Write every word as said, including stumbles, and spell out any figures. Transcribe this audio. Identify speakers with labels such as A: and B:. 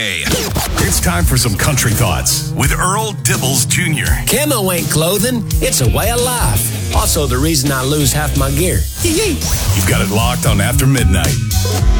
A: Hey, it's time for some country thoughts with Earl Dibbles Junior
B: Camo ain't clothing, it's a way of life. Also the reason I lose half my gear.
A: You've got it locked on After Midnight.